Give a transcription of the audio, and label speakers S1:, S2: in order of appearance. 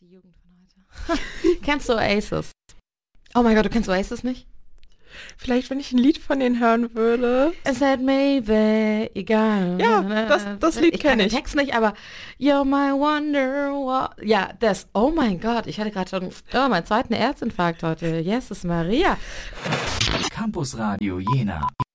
S1: die Jugend von heute. Kennst du Oasis? Oh mein Gott, du kennst Oasis nicht?
S2: Vielleicht, wenn ich ein Lied von denen hören würde.
S1: Is that maybe, egal.
S2: Ja, das Lied kenne ich.
S1: Den Text nicht, aber You're my wonder. Ja, das. Oh mein Gott, ich hatte gerade schon meinen zweiten Herzinfarkt heute. Jesus Maria.
S3: Campus Radio Jena.